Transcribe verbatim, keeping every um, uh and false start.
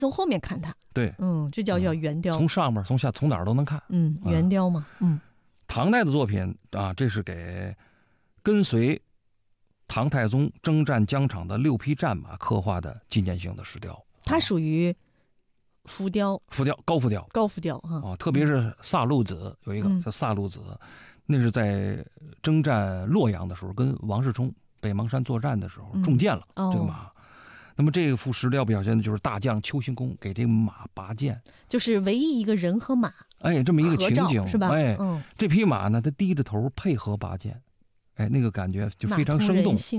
从后面看它。 对， 嗯，这叫叫圆雕。 从上面从下从哪儿都能看。 嗯，圆雕嘛。嗯， 唐代的作品啊，这是给跟随唐太宗征战疆场的六匹战马刻画的纪念性的石雕。 它属于浮雕， 浮雕高浮雕， 高浮雕哈。 啊，特别是萨路子有一个叫萨路子，那是在征战洛阳的时候，跟王世充北邙山作战的时候中箭了这个马。那么这幅石雕表现的就是大将邱兴公给这个马拔剑， 就是唯一一个人和马， 哎，这么一个情景是吧？ 哎， 嗯， 这匹马呢，它低着头配合拔剑，哎，那个感觉就非常生动。